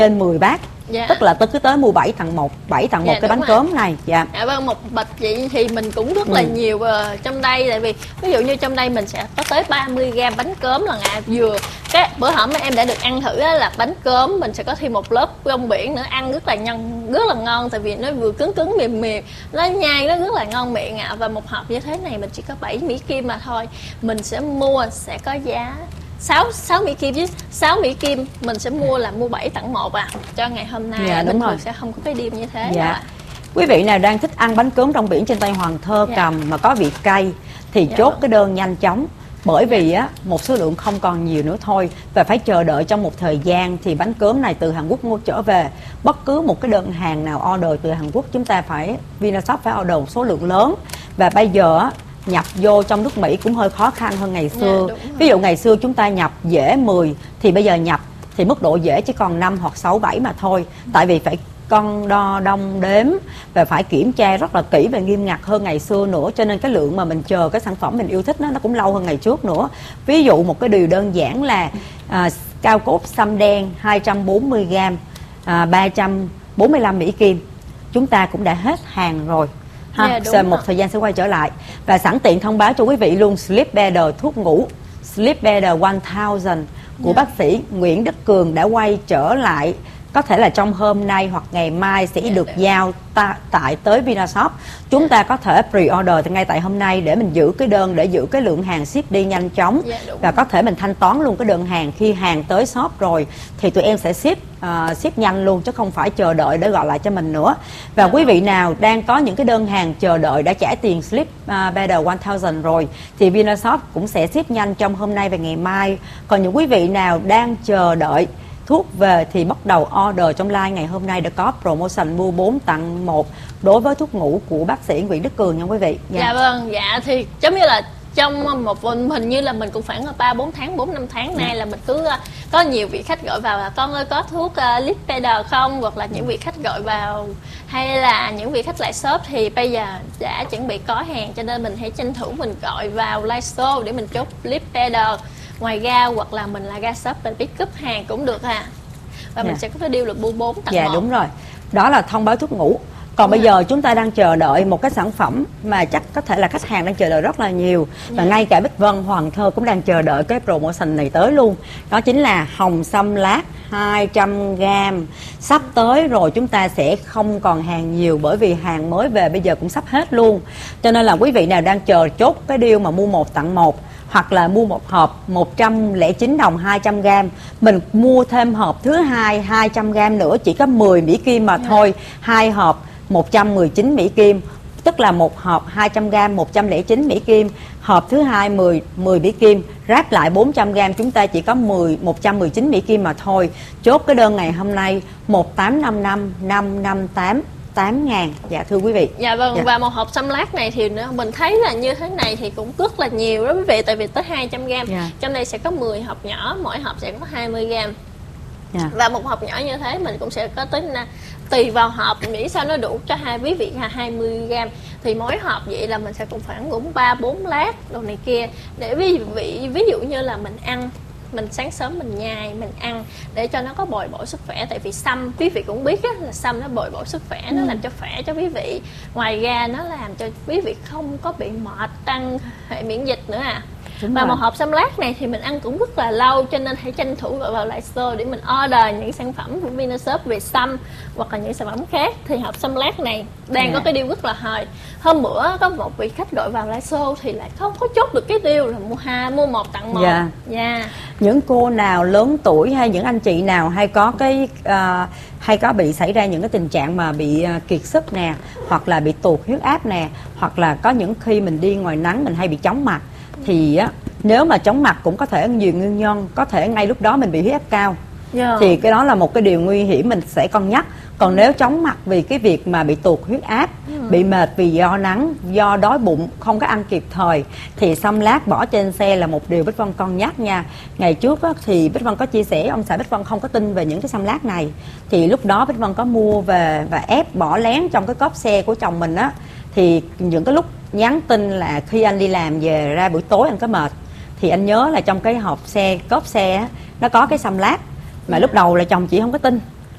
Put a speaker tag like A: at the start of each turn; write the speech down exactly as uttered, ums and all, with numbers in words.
A: trên mười bát. Dạ. Tức là tôi cứ tới mua bảy tặng một, bảy tặng một. Dạ, cái bánh rồi. Cốm này. Dạ.
B: Dạ vâng, một bịch vậy thì mình cũng rất là ừ. nhiều uh, trong đây, tại vì ví dụ như trong đây mình sẽ có tới ba mươi gam bánh cốm lần à. Vừa cái bữa hổm em đã được ăn thử á, là bánh cốm mình sẽ có thêm một lớp rong biển nữa, ăn rất là nhân rất là ngon, tại vì nó vừa cứng cứng mềm mềm, nó nhai nó rất là ngon miệng ạ. À. Và một hộp như thế này mình chỉ có bảy Mỹ Kim mà thôi. Mình sẽ mua sẽ có giá sáu sáu Mỹ Kim, chứ sáu Mỹ Kim mình sẽ mua là mua bảy tặng một à, cho ngày hôm nay. Dạ, bình thường sẽ không có cái deal như thế. Dạ.
A: Quý vị nào đang thích ăn bánh cốm rong biển trên tay Hoàng Thơ dạ. cầm mà có vị cay thì dạ. chốt cái đơn nhanh chóng, bởi vì á một số lượng không còn nhiều nữa thôi, và phải chờ đợi trong một thời gian thì bánh cốm này từ Hàn Quốc mua trở về. Bất cứ một cái đơn hàng nào order từ Hàn Quốc chúng ta phải Vinashop phải order một số lượng lớn, và bây giờ á nhập vô trong nước Mỹ cũng hơi khó khăn hơn ngày xưa. Dạ, ví dụ ngày xưa chúng ta nhập dễ mười thì bây giờ nhập thì mức độ dễ chỉ còn năm hoặc sáu, bảy mà thôi. Tại vì phải cân đo đong đếm và phải kiểm tra rất là kỹ và nghiêm ngặt hơn ngày xưa nữa, cho nên cái lượng mà mình chờ cái sản phẩm mình yêu thích nó nó cũng lâu hơn ngày trước nữa. Ví dụ một cái điều đơn giản là à, cao cốt sâm đen hai trăm bốn mươi gam, à, ba trăm bốn mươi lăm Mỹ Kim, chúng ta cũng đã hết hàng rồi. Ha, yeah, sau một thời gian sẽ quay trở lại. Và sẵn tiện thông báo cho quý vị luôn, Sleep Better thuốc ngủ Sleep Better một nghìn của yeah. bác sĩ Nguyễn Đức Cường đã quay trở lại. Có thể là trong hôm nay hoặc ngày mai sẽ yeah, được được. giao ta, tại tới Vinashop. Chúng ta có thể pre-order ngay tại hôm nay để mình giữ cái đơn, để giữ cái lượng hàng ship đi nhanh chóng. Yeah, và có thể mình thanh toán luôn cái đơn hàng khi hàng tới shop rồi thì tụi em sẽ ship uh, ship nhanh luôn, chứ không phải chờ đợi để gọi lại cho mình nữa. Và yeah. quý vị nào đang có những cái đơn hàng chờ đợi đã trả tiền Sleep uh, Better một nghìn rồi thì Vinashop cũng sẽ ship nhanh trong hôm nay và ngày mai. Còn những quý vị nào đang chờ đợi thuốc về thì bắt đầu order trong live ngày hôm nay để có promotion mua bốn tặng một đối với thuốc ngủ của bác sĩ Nguyễn Đức Cường nha quý vị.
B: Dạ, dạ vâng, dạ thì giống như là trong một hình như là mình cũng khoảng ba bốn tháng, bốn năm tháng nay dạ. là mình cứ có nhiều vị khách gọi vào là con ơi có thuốc uh, Sleep Better không, hoặc là những vị khách gọi vào hay là những vị khách lại shop thì bây giờ đã chuẩn bị có hàng, cho nên mình hãy tranh thủ mình gọi vào live show để mình chốt Sleep Better. Ngoài ra hoặc là mình là ra shop và pick up hàng cũng được ha. Và yeah. mình sẽ có cái deal là mua bốn tặng
A: dạ,
B: một.
A: Dạ đúng rồi. Đó là thông báo thuốc ngủ. Còn đúng bây rồi. giờ chúng ta đang chờ đợi một cái sản phẩm mà chắc có thể là khách hàng đang chờ đợi rất là nhiều. Yeah. Và ngay cả Bích Vân, Hoàng Thơ cũng đang chờ đợi cái promotion này tới luôn. Đó chính là hồng sâm lát hai trăm gam. Sắp tới rồi, chúng ta sẽ không còn hàng nhiều bởi vì hàng mới về bây giờ cũng sắp hết luôn. Cho nên là quý vị nào đang chờ chốt cái deal mà mua một tặng một, hoặc là mua một hộp một trăm lẻ chín đồng hai trăm gam, mình mua thêm hộp thứ hai hai trăm gam nữa chỉ có mười Mỹ Kim mà thôi. Hai hộp một trăm mười chín Mỹ Kim, tức là một hộp hai trăm gam một trăm lẻ chín Mỹ Kim, hộp thứ hai mười Mỹ Kim, ráp lại bốn trăm gam chúng ta chỉ có mười một trăm mười chín Mỹ Kim mà thôi. Chốt cái đơn ngày hôm nay một tám năm năm năm năm tám tám ngàn. Dạ thưa quý vị.
B: Dạ vâng,
A: dạ.
B: Và một hộp sâm lát này thì mình thấy là như thế này thì cũng rất là nhiều đó quý vị, tại vì tới hai trăm gam. Dạ. Trong đây sẽ có mười hộp nhỏ, mỗi hộp sẽ có hai mươi gam. Dạ. Và một hộp nhỏ như thế mình cũng sẽ có tới tùy vào hộp, mình nghĩ sao nó đủ cho hai quý vị hai mươi gam thì mỗi hộp vậy là mình sẽ cũng khoảng cũng ba bốn lát đồ này kia, để ví dụ ví dụ như là mình ăn mình sáng sớm mình nhai mình ăn để cho nó có bồi bổ sức khỏe, tại vì sâm quý vị cũng biết á, là sâm nó bồi bổ sức khỏe, nó ừ. làm cho khỏe cho quý vị, ngoài ra nó làm cho quý vị không có bị mệt, tăng hệ miễn dịch nữa à. Đúng và rồi. Một hộp sâm lát này thì mình ăn cũng rất là lâu, cho nên hãy tranh thủ gọi vào live show để mình order những sản phẩm của Vinashop về sâm hoặc là những sản phẩm khác. Thì hộp sâm lát này đang yeah. có cái deal rất là hời. Hôm bữa có một vị khách gọi vào live show thì lại không có chốt được cái deal là mua hai mua một tặng một.
A: Yeah.
B: Yeah.
A: Những cô nào lớn tuổi hay những anh chị nào hay có cái uh, hay có bị xảy ra những cái tình trạng mà bị uh, kiệt sức nè, hoặc là bị tụt huyết áp nè, hoặc là có những khi mình đi ngoài nắng mình hay bị chóng mặt, thì á, nếu mà chóng mặt cũng có thể nhiều nguyên nhân, có thể ngay lúc đó mình bị huyết áp cao, yeah. thì cái đó là một cái điều nguy hiểm mình sẽ cân nhắc. Còn nếu chóng mặt vì cái việc mà bị tụt huyết áp, ừ. bị mệt vì do nắng, do đói bụng, không có ăn kịp thời, thì sâm lát bỏ trên xe là một điều Bích Vân cân nhắc nha. Ngày trước á, thì Bích Vân có chia sẻ, ông xã Bích Vân không có tin về những cái sâm lát này, thì lúc đó Bích Vân có mua về và ép bỏ lén trong cái cốp xe của chồng mình á. Thì những cái lúc nhắn tin là khi anh đi làm về ra buổi tối anh có mệt, thì anh nhớ là trong cái hộp xe, cốp xe á, nó có cái sâm lát. Mà lúc đầu là chồng chị không có tin,